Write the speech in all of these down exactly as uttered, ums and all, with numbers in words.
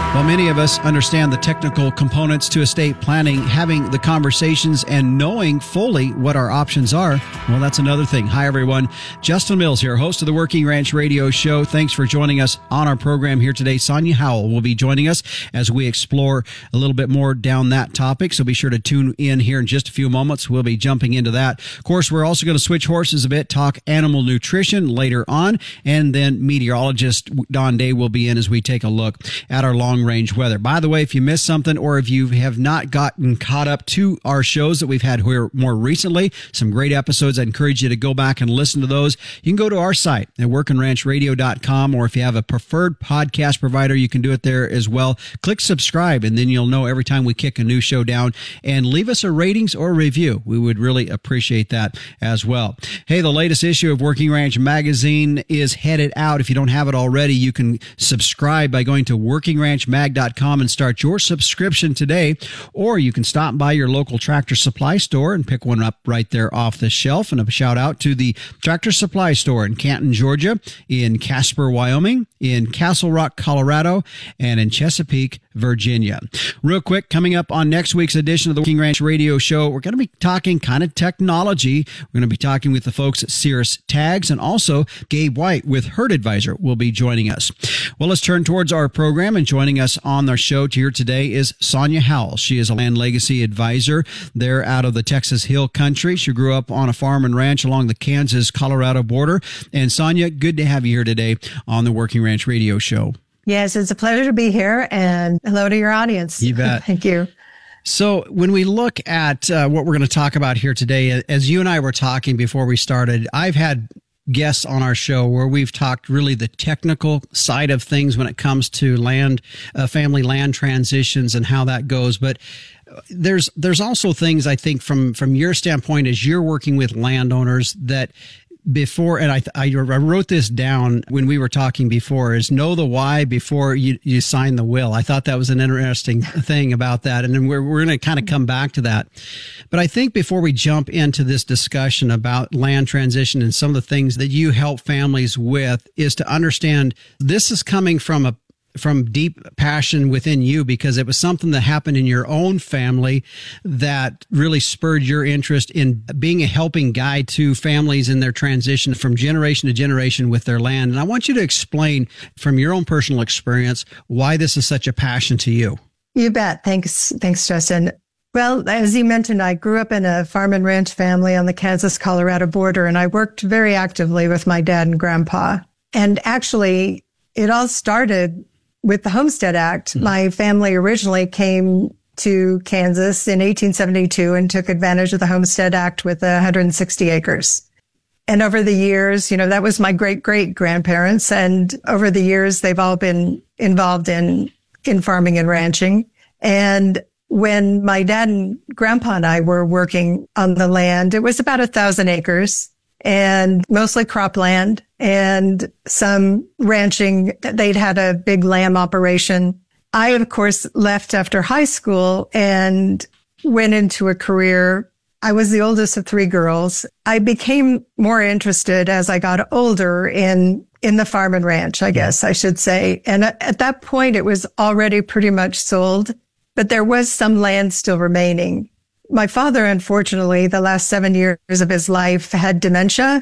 While many of us understand the technical components to estate planning, having the conversations and knowing fully what our options are, well, that's another thing. Hi, everyone. Justin Mills here, host of the Working Ranch Radio Show. Thanks for joining us on our program here today. Sonia Howell will be joining us as we explore a little bit more down that topic. So be sure to tune in here in just a few moments. We'll be jumping into that. Of course, we're also going to switch horses a bit, talk animal nutrition later on, and then meteorologist Don Day will be in as we take a look at our long range weather. By the way, if you missed something or if you have not gotten caught up to our shows that we've had here more recently, some great episodes, I encourage you to go back and listen to those. You can go to our site at working ranch radio dot com, or if you have a preferred podcast provider, you can do it there as well. Click subscribe, and then you'll know every time we kick a new show down, and leave us a ratings or review. We would really appreciate that as well. Hey, the latest issue of Working Ranch Magazine is headed out. If you don't have it already, you can subscribe by going to working ranch mag dot com and start your subscription today, or you can stop by your local Tractor Supply store and pick one up right there off the shelf. And a shout out to the Tractor Supply store in Canton, Georgia, in Casper, Wyoming, in Castle Rock, Colorado, and in Chesapeake, Virginia. Real quick, coming up on next week's edition of the Working Ranch Radio Show, we're going to be talking kind of technology. We're going to be talking with the folks at Cirrus Tags, and also Gabe White with Herd Advisor will be joining us. Well, let's turn towards our program, and joining us on our show here today is Sonia Howell. She is a land legacy advisor there out of the Texas Hill Country. She grew up on a farm and ranch along the Kansas-Colorado border. And Sonia, good to have you here today on the Working Ranch Radio Show. Yes, it's a pleasure to be here, and hello to your audience. You bet. Thank you. So when we look at uh, what we're going to talk about here today, as you and I were talking before we started, I've had guests on our show where we've talked really the technical side of things when it comes to land, uh, family land transitions and how that goes. But there's there's also things, I think, from from your standpoint as you're working with landowners that before, and I, I wrote this down when we were talking before, is know the why before you, you sign the will. I thought that was an interesting thing about that. And then we're, we're going to kind of come back to that. But I think before we jump into this discussion about land transition and some of the things that you help families with, is to understand this is coming from a from deep passion within you, because it was something that happened in your own family that really spurred your interest in being a helping guide to families in their transition from generation to generation with their land. And I want you to explain from your own personal experience why this is such a passion to you. You bet. Thanks. Thanks, Justin. Well, as you mentioned, I grew up in a farm and ranch family on the Kansas-Colorado border, and I worked very actively with my dad and grandpa. And actually, it all started with the Homestead Act. Mm-hmm. My family originally came to Kansas in eighteen seventy-two and took advantage of the Homestead Act with one hundred sixty acres. And over the years, you know, that was my great-great-grandparents. And over the years, they've all been involved in, in farming and ranching. And when my dad and grandpa and I were working on the land, it was about a thousand acres and mostly cropland and some ranching. They'd had a big lamb operation. I, of course, left after high school and went into a career. I was the oldest of three girls. I became more interested as I got older in, in the farm and ranch, I guess I should say. And at that point, it was already pretty much sold, but there was some land still remaining. My father, unfortunately, the last seven years of his life had dementia.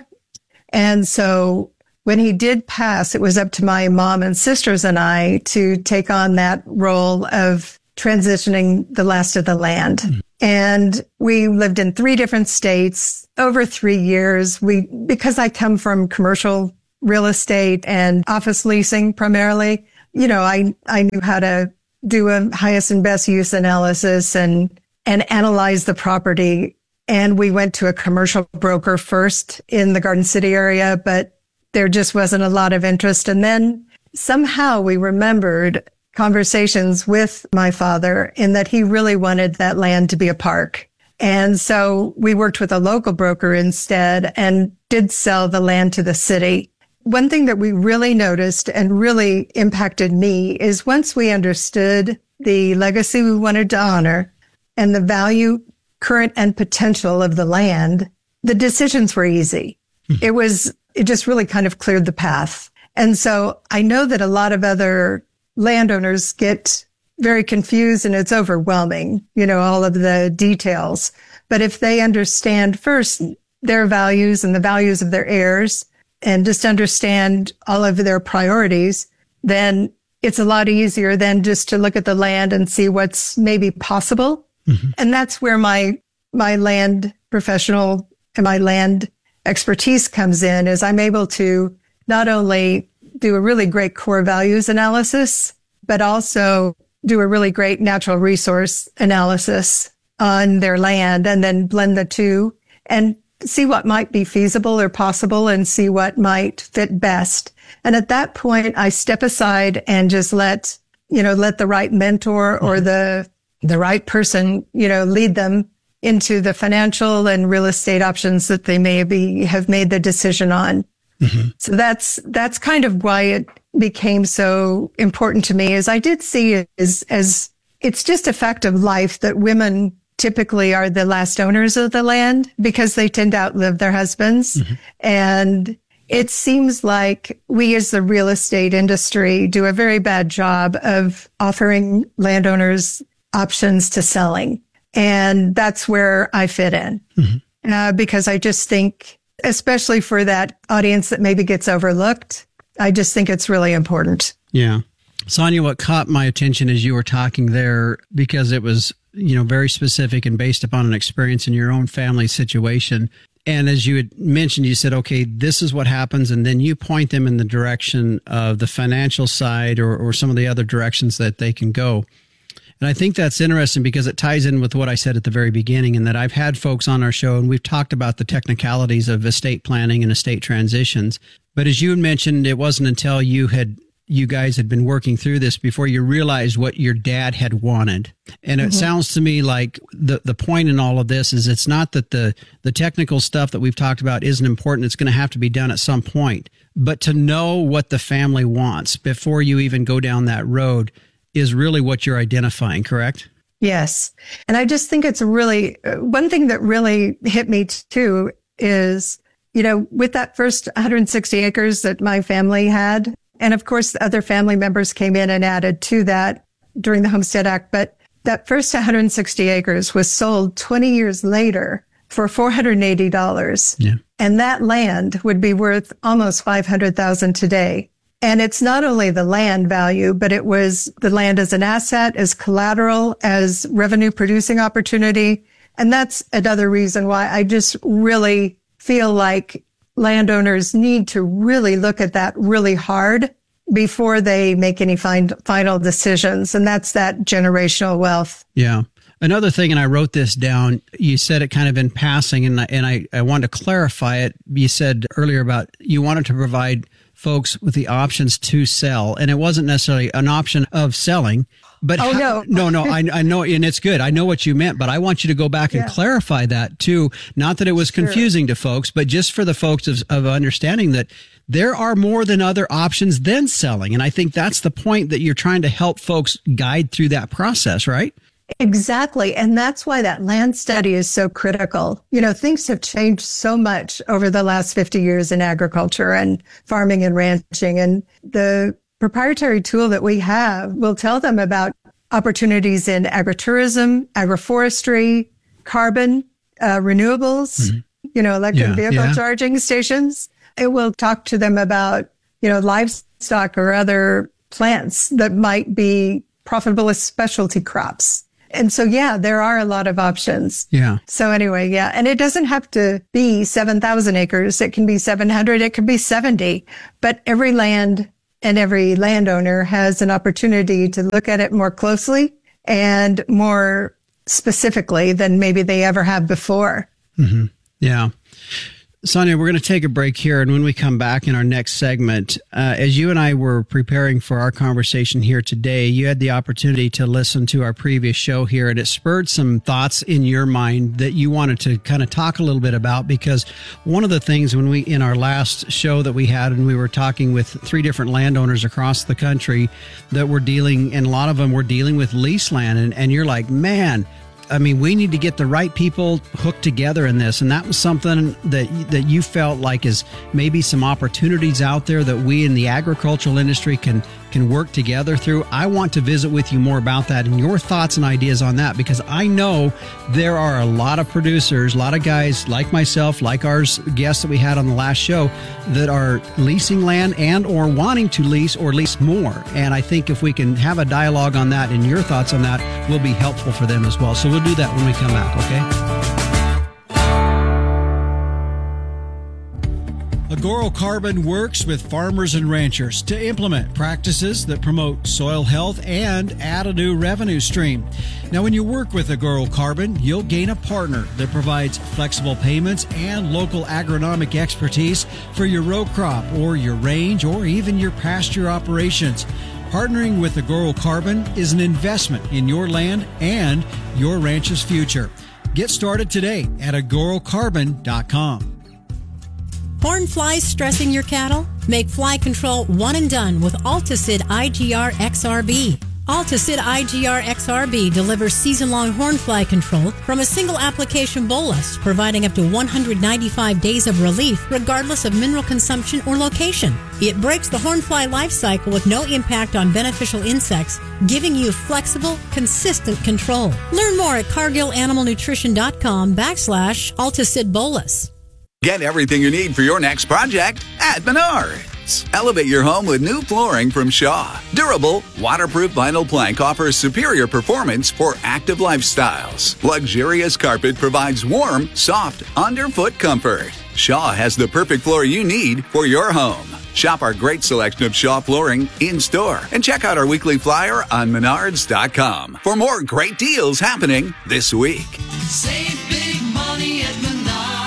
And so when he did pass, it was up to my mom and sisters and I to take on that role of transitioning the last of the land. Mm-hmm. And we lived in three different states over three years. We, because I come from commercial real estate and office leasing primarily, you know, I, I knew how to do a highest and best use analysis and and analyze the property. And we went to a commercial broker first in the Garden City area, but there just wasn't a lot of interest. And then somehow we remembered conversations with my father in that he really wanted that land to be a park. And so we worked with a local broker instead and did sell the land to the city. One thing that we really noticed and really impacted me is once we understood the legacy we wanted to honor and the value, current and potential of the land, the decisions were easy. Hmm. It was, it just really kind of cleared the path. And so I know that a lot of other landowners get very confused and it's overwhelming, you know, all of the details. But if they understand first their values and the values of their heirs and just understand all of their priorities, then it's a lot easier than just to look at the land and see what's maybe possible. Mm-hmm. And that's where my, my land professional and my land expertise comes in, is I'm able to not only do a really great core values analysis, but also do a really great natural resource analysis on their land, and then blend the two and see what might be feasible or possible and see what might fit best. And at that point, I step aside and just let, you know, let the right mentor or the, the right person, you know, lead them into the financial and real estate options that they maybe have made the decision on. Mm-hmm. So that's, that's kind of why it became so important to me, is I did see it as, as it's just a fact of life that women typically are the last owners of the land because they tend to outlive their husbands. Mm-hmm. And it seems like we as the real estate industry do a very bad job of offering landowners options to selling. And that's where I fit in. Mm-hmm. uh, because I just think, especially for that audience that maybe gets overlooked, I just think it's really important. Yeah. Sonia, what caught my attention as you were talking there, because it was, you know, very specific and based upon an experience in your own family situation. And as you had mentioned, you said, okay, this is what happens. And then you point them in the direction of the financial side or, or some of the other directions that they can go. And I think that's interesting because it ties in with what I said at the very beginning, and that I've had folks on our show and we've talked about the technicalities of estate planning and estate transitions. But as you had mentioned, it wasn't until you had you guys had been working through this before you realized what your dad had wanted. And it mm-hmm. sounds to me like the, the point in all of this is it's not that the, the technical stuff that we've talked about isn't important. It's going to have to be done at some point. But to know what the family wants before you even go down that road is really what you're identifying, correct? Yes. And I just think it's really, uh, one thing that really hit me too is, you know, with that first one hundred sixty acres that my family had, and of course, other family members came in and added to that during the Homestead Act. But that first one hundred sixty acres was sold twenty years later for four hundred eighty dollars. Yeah. And that land would be worth almost five hundred thousand dollars today. And it's not only the land value, but it was the land as an asset, as collateral, as revenue producing opportunity. And that's another reason why I just really feel like landowners need to really look at that really hard before they make any fin- final decisions. And that's that generational wealth. Yeah. Another thing, and I wrote this down, you said it kind of in passing, and I, and I, I wanted to clarify it. You said earlier about you wanted to provide folks with the options to sell, and it wasn't necessarily an option of selling. But oh, how, no, no, no, I, I know, and it's good. I know what you meant, but I want you to go back and yeah. clarify that too. Not that it was sure. confusing to folks, but just for the folks of, of understanding that there are more than other options than selling. And I think that's the point that you're trying to help folks guide through that process, right? Exactly. And that's why that land study is so critical. You know, things have changed so much over the last fifty years in agriculture and farming and ranching. And the proprietary tool that we have will tell them about opportunities in agritourism, agroforestry, carbon, uh, renewables, mm-hmm. you know, electric yeah, vehicle yeah. charging stations. It will talk to them about, you know, livestock or other plants that might be profitable as specialty crops. And so, yeah, there are a lot of options. Yeah. So anyway, yeah. And it doesn't have to be seven thousand acres. It can be seven hundred. It could be seventy. But every land and every landowner has an opportunity to look at it more closely and more specifically than maybe they ever have before. Mm-hmm. Yeah. Sonia, we're going to take a break here. And when we come back in our next segment, uh, as you and I were preparing for our conversation here today, you had the opportunity to listen to our previous show here, and it spurred some thoughts in your mind that you wanted to kind of talk a little bit about. Because one of the things when we, in our last show that we had, and we were talking with three different landowners across the country that were dealing, and a lot of them were dealing with lease land. And, and you're like, man, I mean, we need to get the right people hooked together in this. And that was something that that you felt like is maybe some opportunities out there that we in the agricultural industry can can work together through. I want to visit with you more about that and your thoughts and ideas on that, because I know there are a lot of producers, a lot of guys like myself, like our guests that we had on the last show, that are leasing land and or wanting to lease or lease more. And I think if we can have a dialogue on that and your thoughts on that will be helpful for them as well. So we'll do that when we come back, okay? Agoro Carbon works with farmers and ranchers to implement practices that promote soil health and add a new revenue stream. Now, when you work with Agoro Carbon, you'll gain a partner that provides flexible payments and local agronomic expertise for your row crop or your range or even your pasture operations. Partnering with Agoro Carbon is an investment in your land and your ranch's future. Get started today at agoro carbon dot com. Horn flies stressing your cattle? Make fly control one and done with Alticid I G R X R B. Alticid I G R X R B delivers season-long horn fly control from a single application bolus, providing up to one hundred ninety-five days of relief regardless of mineral consumption or location. It breaks the horn fly life cycle with no impact on beneficial insects, giving you flexible, consistent control. Learn more at cargill animal nutrition dot com backslash Alticid bolus. Get everything you need for your next project at Menards. Elevate your home with new flooring from Shaw. Durable, waterproof vinyl plank offers superior performance for active lifestyles. Luxurious carpet provides warm, soft, underfoot comfort. Shaw has the perfect floor you need for your home. Shop our great selection of Shaw flooring in-store and check out our weekly flyer on menards dot com for more great deals happening this week. Save big money at Menards.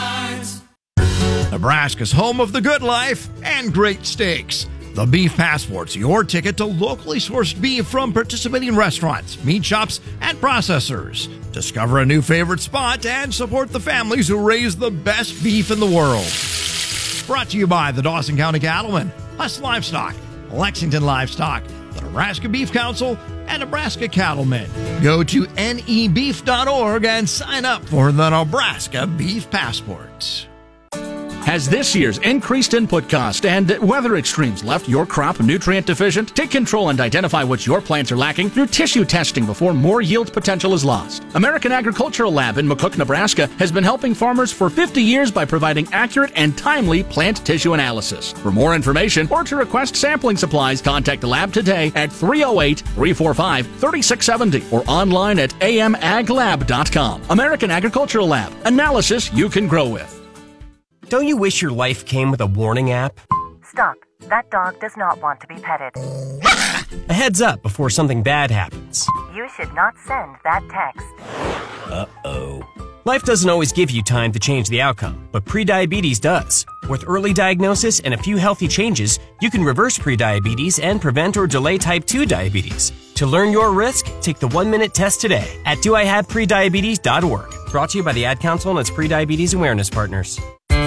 Nebraska's home of the good life and great steaks. The Beef Passport's your ticket to locally sourced beef from participating restaurants, meat shops, and processors. Discover a new favorite spot and support the families who raise the best beef in the world. Brought to you by the Dawson County Cattlemen, Huss Livestock, Lexington Livestock, the Nebraska Beef Council, and Nebraska Cattlemen. Go to N E beef dot org and sign up for the Nebraska Beef Passport. Has this year's increased input cost and weather extremes left your crop nutrient deficient? Take control and identify what your plants are lacking through tissue testing before more yield potential is lost. American Agricultural Lab in McCook, Nebraska has been helping farmers for fifty years by providing accurate and timely plant tissue analysis. For more information or to request sampling supplies, contact the lab today at three oh eight, three four five, three six seven oh or online at a m ag lab dot com. American Agricultural Lab. Analysis you can grow with. Don't you wish your life came with a warning app? Stop. That dog does not want to be petted. A heads up before something bad happens. You should not send that text. Uh-oh. Life doesn't always give you time to change the outcome, but prediabetes does. With early diagnosis and a few healthy changes, you can reverse prediabetes and prevent or delay type two diabetes. To learn your risk, take the one-minute test today at do I have prediabetes dot org. Brought to you by the Ad Council and its prediabetes awareness partners.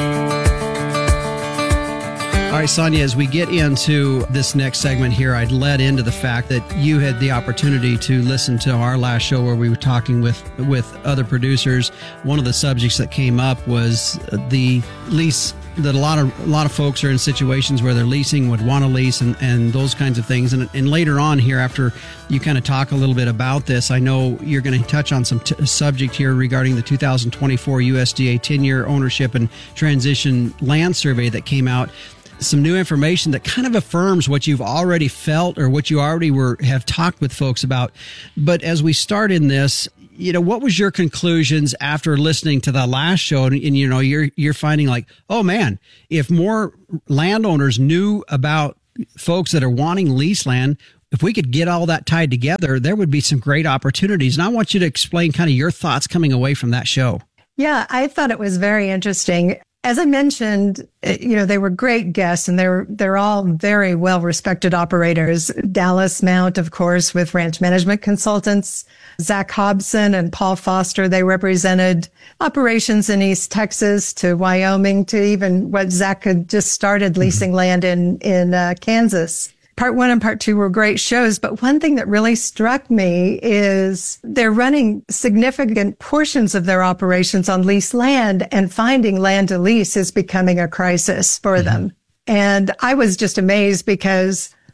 All right, Sonia, as we get into this next segment here, I'd led into the fact that you had the opportunity to listen to our last show where we were talking with, with other producers. One of the subjects that came up was the lease that a lot of a lot of folks are in situations where they're leasing, would want to lease, and, and those kinds of things. And, and later on here, after you kind of talk a little bit about this, I know you're going to touch on some t- subject here regarding the two thousand twenty-four U S D A ten-year ownership and transition land survey that came out. Some new information that kind of affirms what you've already felt or what you already were have talked with folks about. But as we start in this, you know, what was your conclusions after listening to the last show? And, and you know, you're you're finding like, oh man, if more landowners knew about folks that are wanting lease land, if we could get all that tied together, there would be some great opportunities. And I want you to explain kind of your thoughts coming away from that show. Yeah, I thought it was very interesting. As I mentioned, you know, they were great guests and they're, they're all very well-respected operators. Dallas Mount, of course, with Ranch Management Consultants, Zach Hobson and Paul Foster. They represented operations in East Texas to Wyoming to even what Zach had just started leasing mm-hmm. land in, in uh, Kansas. Part one and part two were great shows, but one thing that really struck me is they're running significant portions of their operations on leased land, and finding land to lease is becoming a crisis for mm-hmm. them. And I was just amazed because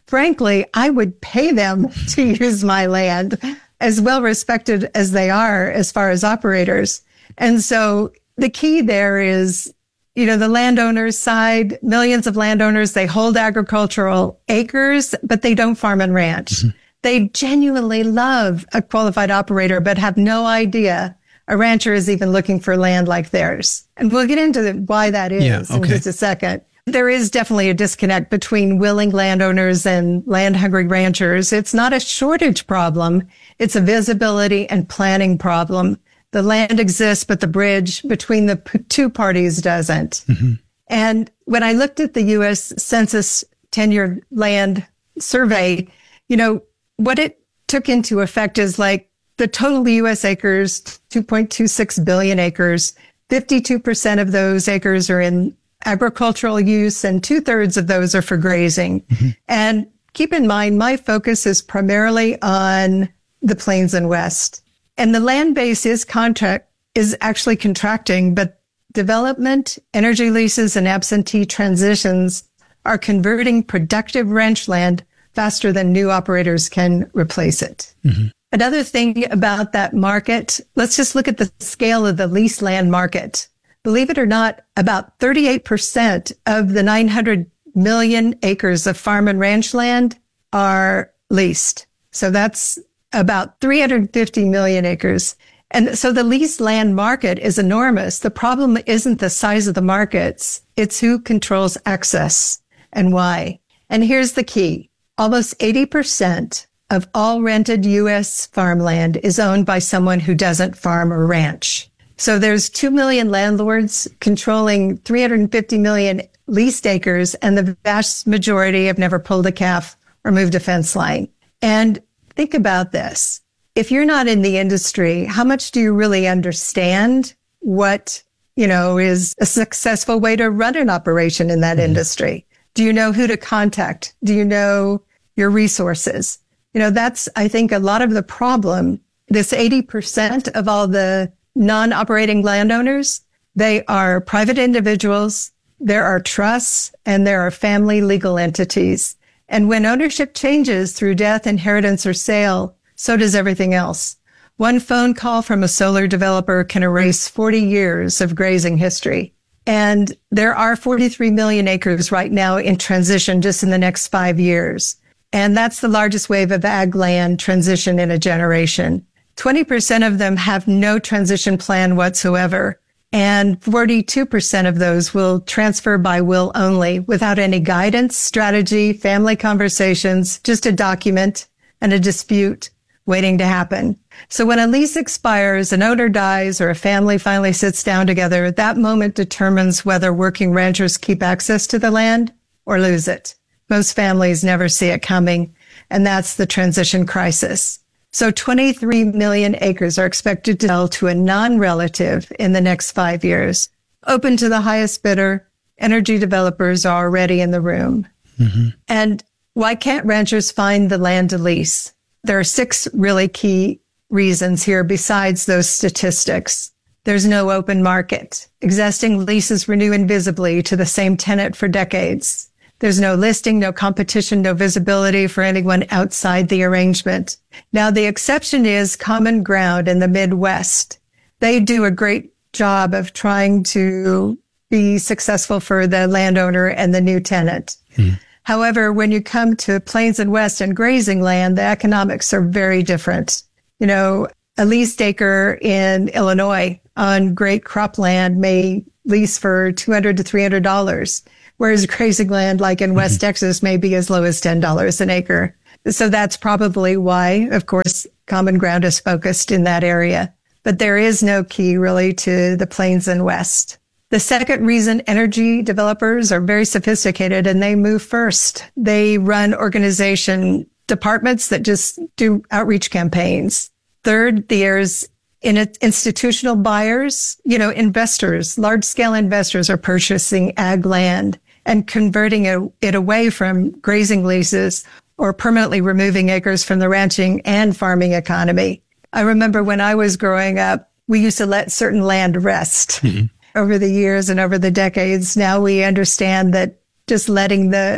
frankly, I would pay them to use my land, as well respected as they are as far as operators. And so the key there is, you know, the landowners side, millions of landowners, they hold agricultural acres, but they don't farm and ranch. Mm-hmm. They genuinely love a qualified operator, but have no idea a rancher is even looking for land like theirs. And we'll get into the, why that is yeah, okay. in just a second. There is definitely a disconnect between willing landowners and land-hungry ranchers. It's not a shortage problem. It's a visibility and planning problem. The land exists, but the bridge between the p- two parties doesn't. Mm-hmm. And when I looked at the U S Census ten-year land survey, you know, what it took into effect is like the total U S acres, two point two six billion acres, fifty-two percent of those acres are in agricultural use, and two-thirds of those are for grazing. Mm-hmm. And keep in mind, my focus is primarily on the Plains and West. And the land base is contract is actually contracting, but development, energy leases, and absentee transitions are converting productive ranch land faster than new operators can replace it. Mm-hmm. Another thing about that market, let's just look at the scale of the leased land market. Believe it or not, about thirty-eight percent of the nine hundred million acres of farm and ranch land are leased. So that's about three hundred fifty million acres. And so the leased land market is enormous. The problem isn't the size of the markets. It's who controls access and why. And here's the key. Almost eighty percent of all rented U S farmland is owned by someone who doesn't farm or ranch. So there's two million landlords controlling three hundred fifty million leased acres, and the vast majority have never pulled a calf or moved a fence line. And think about this. If you're not in the industry, how much do you really understand what, you know, is a successful way to run an operation in that mm-hmm. industry? Do you know who to contact? Do you know your resources? You know, that's, I think, a lot of the problem. This eighty percent of all the non-operating landowners, they are private individuals, there are trusts, and there are family legal entities. And when ownership changes through death, inheritance, or sale, so does everything else. One phone call from a solar developer can erase forty years of grazing history. And there are forty-three million acres right now in transition just in the next five years. And that's the largest wave of ag land transition in a generation. twenty percent of them have no transition plan whatsoever. And forty-two percent of those will transfer by will only, without any guidance, strategy, family conversations, just a document and a dispute waiting to happen. So when a lease expires, an owner dies, or a family finally sits down together, that moment determines whether working ranchers keep access to the land or lose it. Most families never see it coming, and that's the transition crisis. So twenty-three million acres are expected to sell to a non-relative in the next five years. Open to the highest bidder, energy developers are already in the room. Mm-hmm. And why can't ranchers find the land to lease? There are six really key reasons here besides those statistics. There's no open market. Existing leases renew invisibly to the same tenant for decades. There's no listing, no competition, no visibility for anyone outside the arrangement. Now, the exception is Common Ground in the Midwest. They do a great job of trying to be successful for the landowner and the new tenant. Hmm. However, when you come to Plains and West and grazing land, the economics are very different. You know, a leased acre in Illinois on great cropland may lease for two hundred to three hundred dollars. Whereas grazing land, like in West mm-hmm. Texas, may be as low as ten dollars an acre. So that's probably why, of course, Common Ground is focused in that area. But there is no key really to the Plains and West. The second reason, energy developers are very sophisticated and they move first. They run organization departments that just do outreach campaigns. Third, there's in institutional buyers, you know, investors, large scale investors are purchasing ag land and converting it, it away from grazing leases or permanently removing acres from the ranching and farming economy. I remember when I was growing up, we used to let certain land rest. Mm-hmm. Over the years and over the decades. Now we understand that just letting the,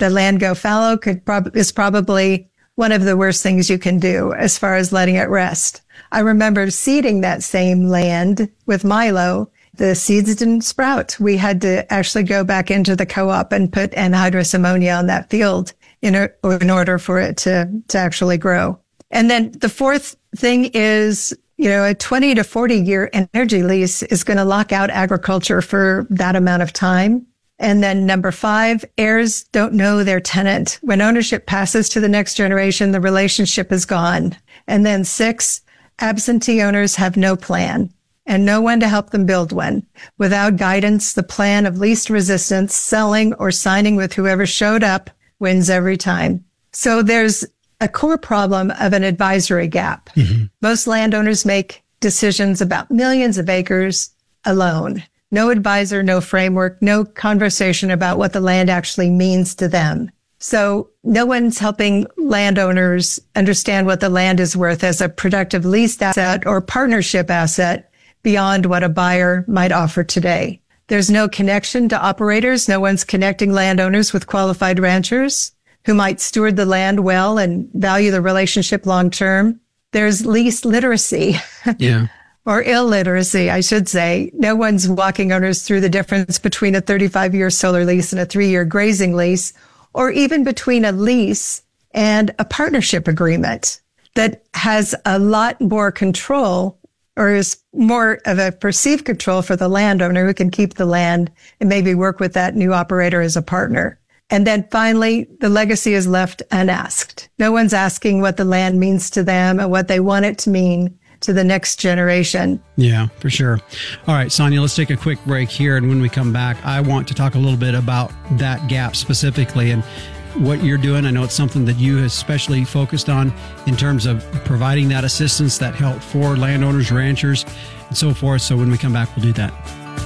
the land go fallow could prob- is probably one of the worst things you can do as far as letting it rest. I remember seeding that same land with milo. The seeds didn't sprout. We had to actually go back into the co-op and put anhydrous ammonia on that field in, or, in order for it to, to actually grow. And then the fourth thing is, you know, a twenty to forty year energy lease is going to lock out agriculture for that amount of time. And then number five, heirs don't know their tenant. When ownership passes to the next generation, the relationship is gone. And then six, absentee owners have no plan and no one to help them build one. Without guidance, the plan of least resistance, selling or signing with whoever showed up wins every time. So there's a core problem of an advisory gap. Mm-hmm. Most landowners make decisions about millions of acres alone. No advisor, no framework, no conversation about what the land actually means to them. So no one's helping landowners understand what the land is worth as a productive leased asset or partnership asset beyond what a buyer might offer today. There's no connection to operators. No one's connecting landowners with qualified ranchers who might steward the land well and value the relationship long term. There's lease literacy. Yeah. Or illiteracy, I should say. No one's walking owners through the difference between a thirty-five year solar lease and a three year grazing lease, or even between a lease and a partnership agreement that has a lot more control, or is more of a perceived control for the landowner who can keep the land and maybe work with that new operator as a partner. And then finally, the legacy is left unasked. No one's asking what the land means to them and what they want it to mean to the next generation. Yeah, for sure. All right, Sonia, let's take a quick break here. And when we come back, I want to talk a little bit about that gap specifically and what you're doing. I know it's something that you especially focused on in terms of providing that assistance, that help for landowners, ranchers, and so forth. So when we come back, we'll do that.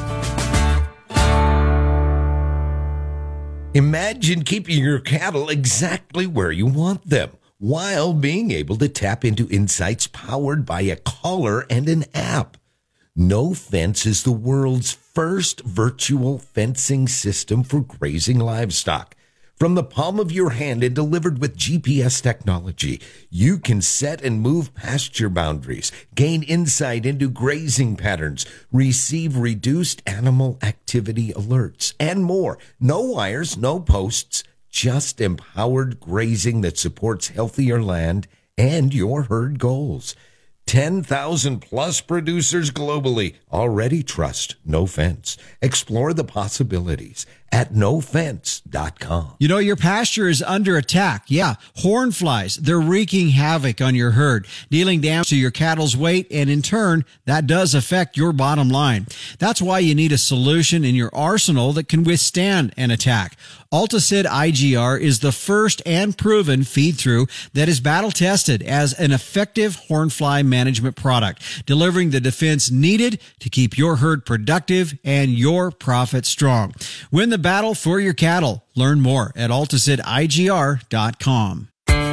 Imagine keeping your cattle exactly where you want them, while being able to tap into insights powered by a collar and an app. No Fence is the world's first virtual fencing system for grazing livestock. From the palm of your hand and delivered with G P S technology, you can set and move pasture boundaries, gain insight into grazing patterns, receive reduced animal activity alerts, and more. No wires, no posts, just empowered grazing that supports healthier land and your herd goals. ten thousand plus producers globally already trust No Fence. Explore the possibilities at no fence dot com. You know, your pasture is under attack. Yeah, horn flies. They're wreaking havoc on your herd, dealing damage to your cattle's weight, and in turn, that does affect your bottom line. That's why you need a solution in your arsenal that can withstand an attack. Alticid I G R is the first and proven feed-through that is battle-tested as an effective hornfly management product, delivering the defense needed to keep your herd productive and your profit strong. Win the battle for your cattle. Learn more at alticid I G R dot com.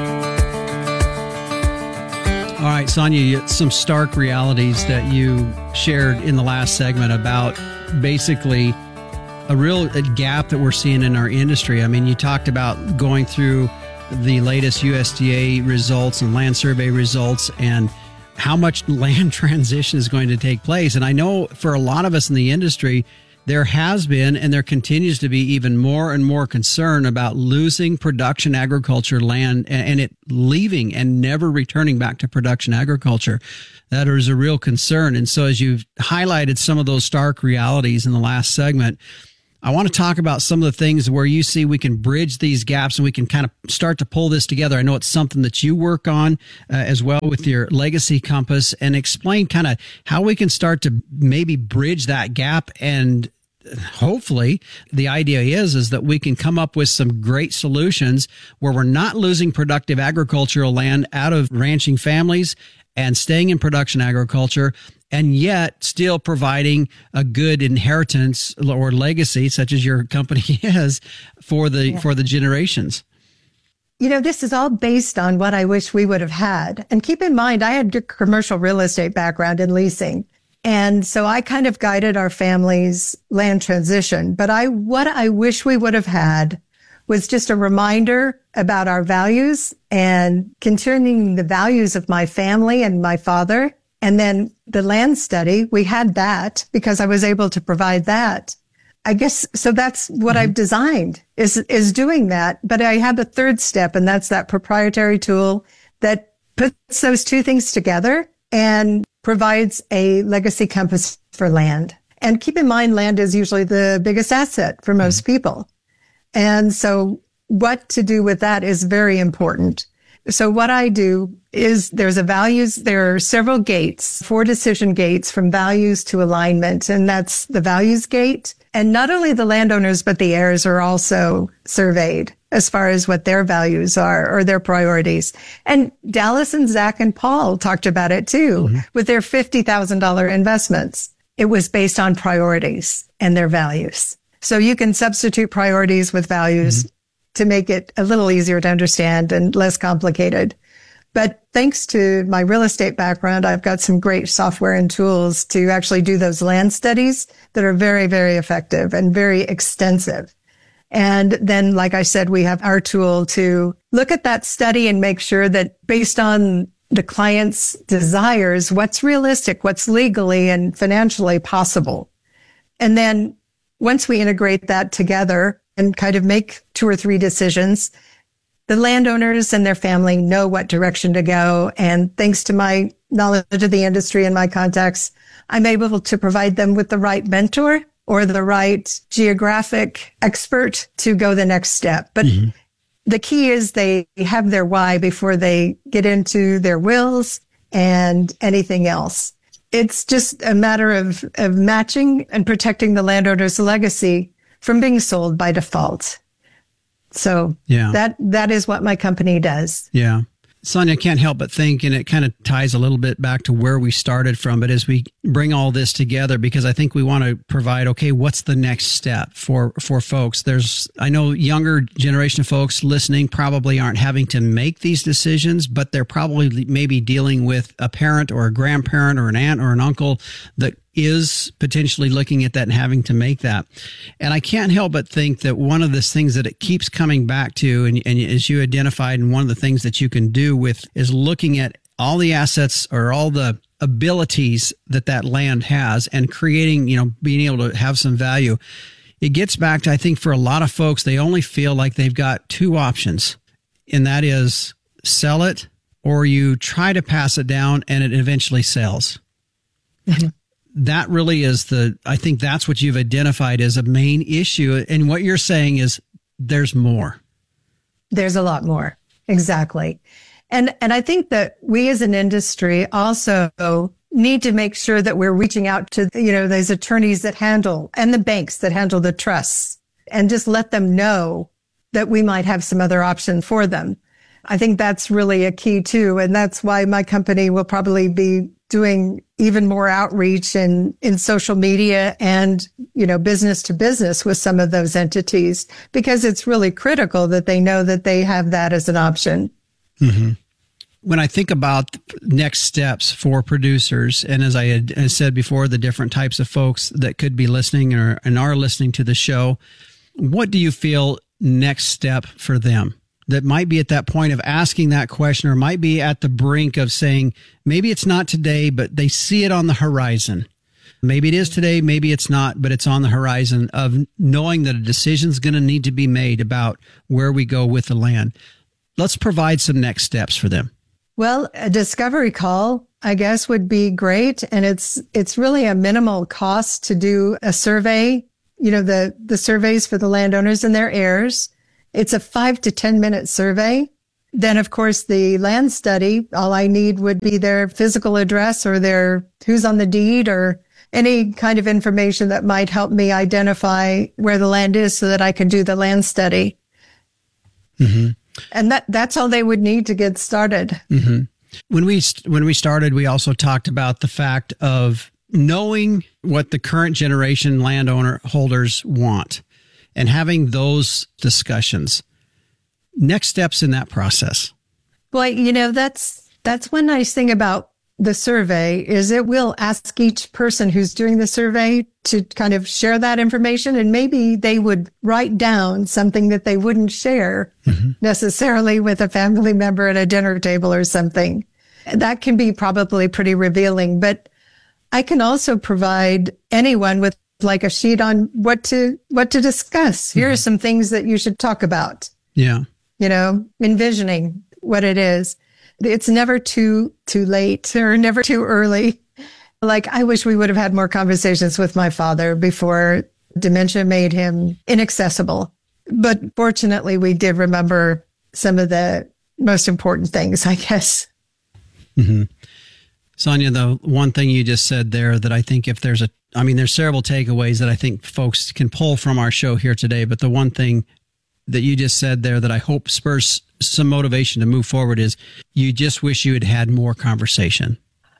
All right, Sonia, some stark realities that you shared in the last segment about basically a real gap that we're seeing in our industry. I mean, you talked about going through the latest U S D A results and land survey results and how much land transition is going to take place. And I know for a lot of us in the industry, there has been and there continues to be even more and more concern about losing production agriculture land and it leaving and never returning back to production agriculture. That is a real concern. And so as you've highlighted some of those stark realities in the last segment, I want to talk about some of the things where you see we can bridge these gaps and we can kind of start to pull this together. I know it's something that you work on uh, as well with your Legacy Compass, and explain kind of how we can start to maybe bridge that gap. And hopefully the idea is, is that we can come up with some great solutions where we're not losing productive agricultural land out of ranching families and staying in production agriculture, and yet still providing a good inheritance or legacy, such as your company is, for the yeah. for the generations. You know, this is all based on what I wish we would have had. And keep in mind, I had a commercial real estate background in leasing. And so I kind of guided our family's land transition. But I what I wish we would have had was just a reminder about our values and continuing the values of my family and my father. And then the land study, we had that because I was able to provide that. I guess, so that's what mm-hmm. I've designed is, is doing that. But I have a third step, and that's that proprietary tool that puts those two things together and provides a legacy compass for land. And keep in mind, land is usually the biggest asset for most mm-hmm. people. And so what to do with that is very important. So what I do is there's a values, there are several gates, four decision gates from values to alignment. And that's the values gate. And not only the landowners, but the heirs are also surveyed as far as what their values are or their priorities. And Dallas and Zach and Paul talked about it too mm-hmm. with their fifty thousand dollars investments. It was based on priorities and their values. So you can substitute priorities with values mm-hmm. to make it a little easier to understand and less complicated. But thanks to my real estate background, I've got some great software and tools to actually do those land studies that are very, very effective and very extensive. And then, like I said, we have our tool to look at that study and make sure that based on the client's desires, what's realistic, what's legally and financially possible. And then once we integrate that together and kind of make two or three decisions, the landowners and their family know what direction to go. And thanks to my knowledge of the industry and my contacts, I'm able to provide them with the right mentor or the right geographic expert to go the next step. But mm-hmm. the key is they have their why before they get into their wills and anything else. It's just a matter of, of matching and protecting the landowner's legacy from being sold by default. So yeah. that that is what my company does. Yeah. Sonia, I can't help but think, and it kind of ties a little bit back to where we started from, but as we bring all this together, because I think we want to provide, okay, what's the next step for, for folks? There's, I know younger generation of folks listening probably aren't having to make these decisions, but they're probably maybe dealing with a parent or a grandparent or an aunt or an uncle that is potentially looking at that and having to make that. And I can't help but think that one of the things that it keeps coming back to, and, and as you identified, and one of the things that you can do with is looking at all the assets or all the abilities that that land has and creating, you know, being able to have some value. It gets back to, I think for a lot of folks, they only feel like they've got two options, and that is sell it or you try to pass it down and it eventually sells. That really is the, I think that's what you've identified as a main issue. And what you're saying is there's more. There's a lot more. Exactly. And, and I think that we as an industry also need to make sure that we're reaching out to, you know, those attorneys that handle and the banks that handle the trusts and just let them know that we might have some other option for them. I think that's really a key too. And that's why my company will probably be doing even more outreach in, in social media and, you know, business to business with some of those entities, because it's really critical that they know that they have that as an option. Mm-hmm. When I think about next steps for producers, and as I had said before, the different types of folks that could be listening or and are listening to the show, what do you feel next step for them? That might be at that point of asking that question, or might be at the brink of saying, maybe it's not today, but they see it on the horizon. Maybe it is today, maybe it's not, but it's on the horizon of knowing that a decision is going to need to be made about where we go with the land. Let's provide some next steps for them. Well, a discovery call, I guess, would be great. And it's, it's really a minimal cost to do a survey, you know, the, the surveys for the landowners and their heirs. It's a five to ten minute survey. Then, of course, the land study, all I need would be their physical address or their who's on the deed or any kind of information that might help me identify where the land is so that I can do the land study. Mm-hmm. And that that's all they would need to get started. Mm-hmm. When we when we started, we also talked about the fact of knowing what the current generation landowner holders want and having those discussions. Next steps in that process. Well, you know, that's, that's one nice thing about the survey is it will ask each person who's doing the survey to kind of share that information, and maybe they would write down something that they wouldn't share mm-hmm. necessarily with a family member at a dinner table or something. That can be probably pretty revealing, but I can also provide anyone with like a sheet on what to, what to discuss. Here are some things that you should talk about. Yeah. You know, envisioning what it is. It's never too, too late or never too early. Like, I wish we would have had more conversations with my father before dementia made him inaccessible. But fortunately, we did remember some of the most important things, I guess. Mm-hmm. Sonia, the one thing you just said there that I think if there's a, I mean, there's several takeaways that I think folks can pull from our show here today, but the one thing that you just said there that I hope spurs some motivation to move forward is you just wish you had had more conversation.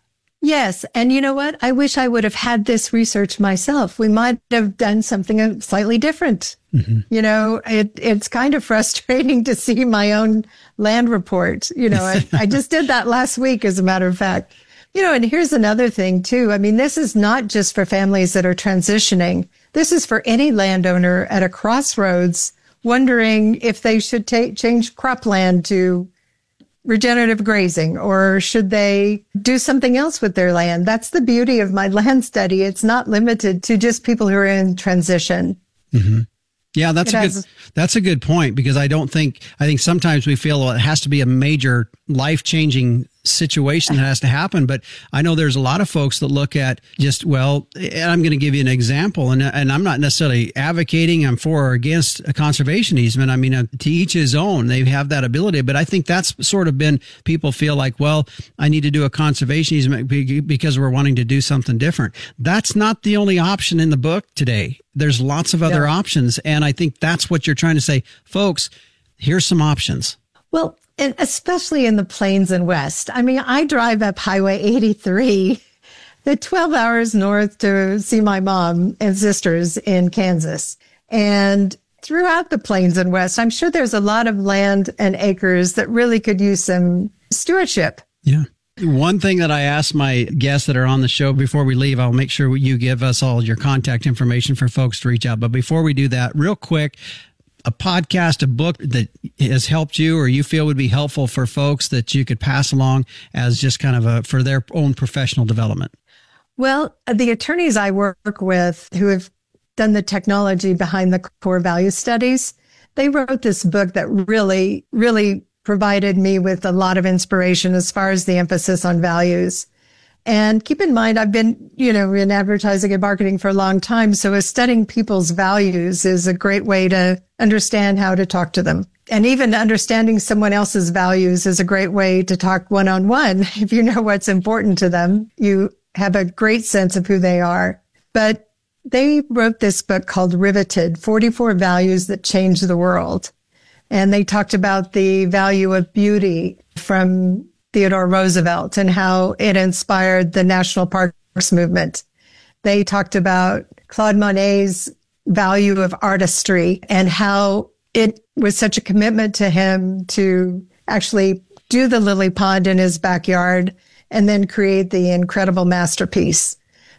Yes. And you know what? I wish I would have had this research myself. We might have done something slightly different. Mm-hmm. You know, it, it's kind of frustrating to see my own land report. You know, I, I just did that last week, as a matter of fact. You know, and here's another thing too. I mean, this is not just for families that are transitioning. This is for any landowner at a crossroads wondering if they should take, change cropland to regenerative grazing, or should they do something else with their land? That's the beauty of my land study. It's not limited to just people who are in transition. Mm-hmm. Yeah, that's it a has, good, that's a good point, because I don't think, I think sometimes we feel well, it has to be a major life-changing situation that has to happen. But I know there's a lot of folks that look at just, well, and I'm going to give you an example, and and I'm not necessarily advocating I'm for or against a conservation easement. I mean, uh, to each his own, they have that ability. But I think that's sort of been, people feel like, well, I need to do a conservation easement because we're wanting to do something different. That's not the only option in the book today. There's lots of other yeah. options. And I think that's what you're trying to say, folks, here's some options. Well, and especially in the Plains and West. I mean, I drive up Highway eighty-three, the twelve hours north to see my mom and sisters in Kansas. And throughout the Plains and West, I'm sure there's a lot of land and acres that really could use some stewardship. Yeah. One thing that I ask my guests that are on the show before we leave, I'll make sure you give us all your contact information for folks to reach out. But before we do that, real quick, a podcast, a book that has helped you or you feel would be helpful for folks that you could pass along as just kind of a, for their own professional development? Well, the attorneys I work with who have done the technology behind the core value studies, they wrote this book that really, really provided me with a lot of inspiration as far as the emphasis on values. And keep in mind, I've been, you know, in advertising and marketing for a long time. So studying people's values is a great way to understand how to talk to them. And even understanding someone else's values is a great way to talk one-on-one. If you know what's important to them, you have a great sense of who they are. But they wrote this book called Riveted, forty-four Values That Change the World. And they talked about the value of beauty from Theodore Roosevelt and how it inspired the National Parks movement. They talked about Claude Monet's value of artistry and how it was such a commitment to him to actually do the lily pond in his backyard and then create the incredible masterpiece.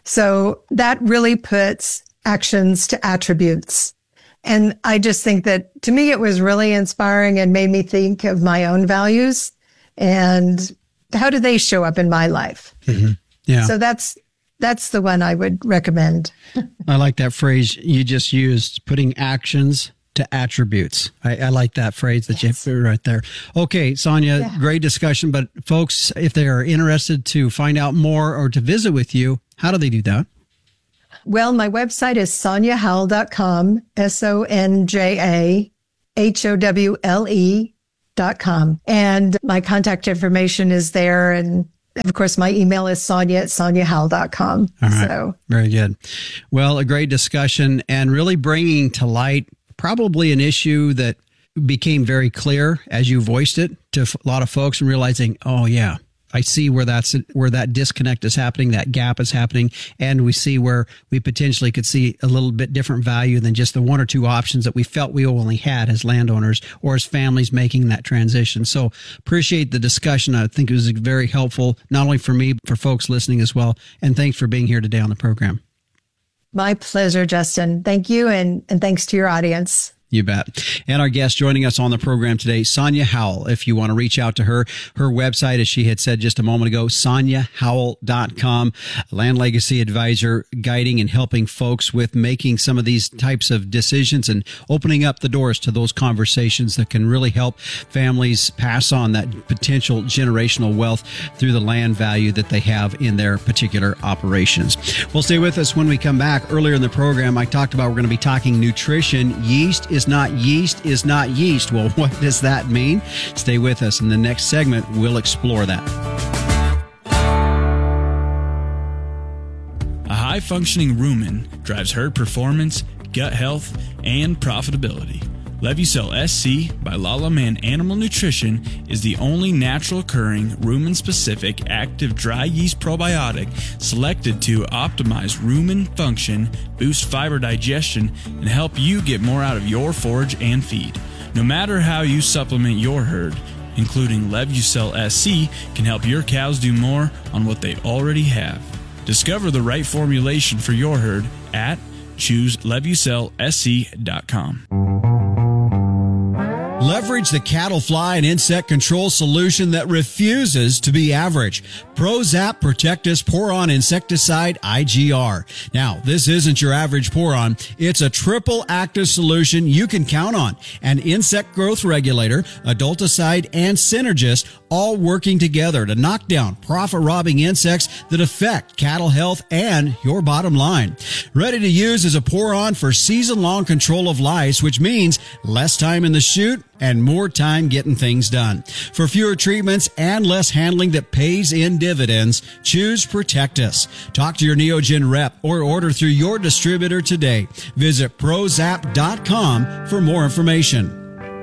So that really puts actions to attributes. And I just think that to me, it was really inspiring and made me think of my own values. And how do they show up in my life? Mm-hmm. Yeah. So that's that's the one I would recommend. I like that phrase you just used, putting actions to attributes. I, I like that phrase that yes. you put right there. Okay, Sonia, yeah. great discussion. But folks, if they are interested to find out more or to visit with you, how do they do that? Well, my website is sonia howell dot com, S O N J A H O W L E dot com. And my contact information is there. And of course, my email is Sonia at sonia howell dot com. All right. So. Very good. Well, a great discussion and really bringing to light probably an issue that became very clear as you voiced it to a lot of folks and realizing, oh, yeah, I see where that's where that disconnect is happening, that gap is happening, and we see where we potentially could see a little bit different value than just the one or two options that we felt we only had as landowners or as families making that transition. So appreciate the discussion. I think it was very helpful, not only for me, but for folks listening as well. And thanks for being here today on the program. My pleasure, Justin. Thank you, and, and thanks to your audience. You bet. And our guest joining us on the program today, Sonia Howell. If you want to reach out to her, her website, as she had said just a moment ago, sonia howell dot com, land legacy advisor, guiding and helping folks with making some of these types of decisions and opening up the doors to those conversations that can really help families pass on that potential generational wealth through the land value that they have in their particular operations. Well, stay with us when we come back. Earlier in the program, I talked about we're going to be talking nutrition. Yeast is not yeast is not yeast. Well, what does that mean? Stay with us. In the next segment, we'll explore that. A high-functioning rumen drives herd performance, gut health, and profitability. Levucel S C by Lalaman Animal Nutrition is the only natural occurring rumen-specific active dry yeast probiotic selected to optimize rumen function, boost fiber digestion, and help you get more out of your forage and feed. No matter how you supplement your herd, including Levucel S C can help your cows do more on what they already have. Discover the right formulation for your herd at choose levucel s c dot com. Leverage the cattle fly and insect control solution that refuses to be average. ProZap Protectus Pour-On Insecticide I G R. Now, this isn't your average pour-on. It's a triple active solution you can count on. An insect growth regulator, adulticide, and synergist all working together to knock down profit-robbing insects that affect cattle health and your bottom line. Ready to use as a pour-on for season-long control of lice, which means less time in the chute and more time getting things done. For fewer treatments and less handling that pays in dividends, choose Protectus. Talk to your Neogen rep or order through your distributor today. Visit prozap dot com for more information.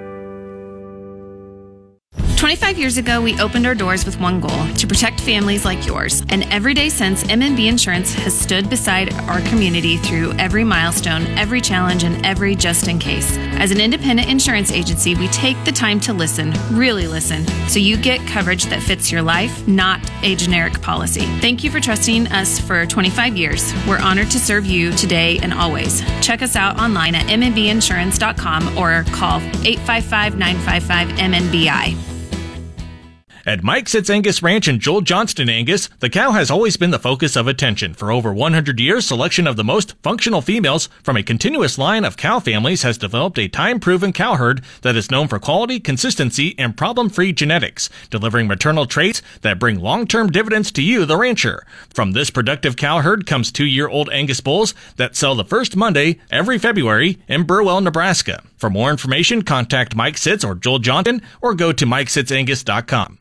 twenty-five years ago, we opened our doors with one goal, to protect families like yours. And every day since, M and B Insurance has stood beside our community through every milestone, every challenge, and every just in case. As an independent insurance agency, we take the time to listen, really listen, so you get coverage that fits your life, not a generic policy. Thank you for trusting us for twenty-five years. We're honored to serve you today and always. Check us out online at m n b insurance dot com or call eight five five, nine five five, M N B I. At Mike Sitz Angus Ranch in Joel Johnston, Angus, the cow has always been the focus of attention. For over one hundred years, selection of the most functional females from a continuous line of cow families has developed a time-proven cow herd that is known for quality, consistency, and problem-free genetics, delivering maternal traits that bring long-term dividends to you, the rancher. From this productive cow herd comes two-year-old Angus bulls that sell the first Monday every February in Burwell, Nebraska. For more information, contact Mike Sitz or Joel Johnston or go to mike sitz angus dot com.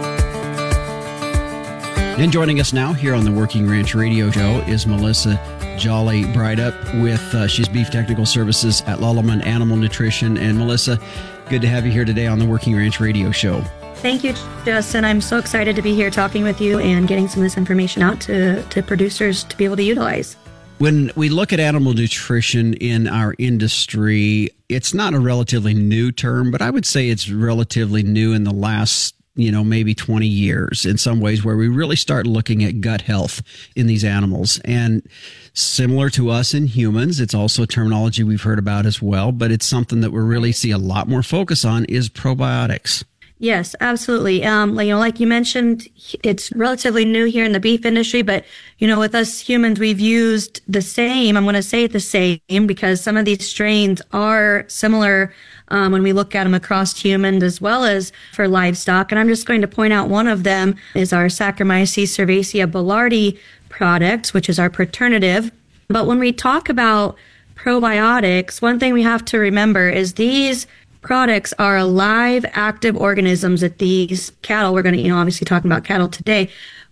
And joining us now here on the Working Ranch Radio Show is Melissa Jolly Brydup with, uh, she's Beef Technical Services at Lalaman Animal Nutrition. And Melissa, good to have you here today on the Working Ranch Radio Show. Thank you, Justin. I'm so excited to be here talking with you and getting some of this information out to, to producers to be able to utilize. When we look at animal nutrition in our industry, it's not a relatively new term, but I would say it's relatively new in the last you know, maybe twenty years in some ways, where we really start looking at gut health in these animals. And similar to us in humans, it's also a terminology we've heard about as well, but it's something that we really see a lot more focus on is probiotics. Yes, absolutely. Um, like, you know, like you mentioned, it's relatively new here in the beef industry, but, you know, with us humans, we've used the same, I'm going to say the same because some of these strains are similar um, when we look at them across humans as well as for livestock. And I'm just going to point out one of them is our Saccharomyces cerevisiae boulardii product, which is our Paternative. But when we talk about probiotics, one thing we have to remember is these products are alive, active organisms that these cattle, we're going to, you know, obviously talking about cattle today,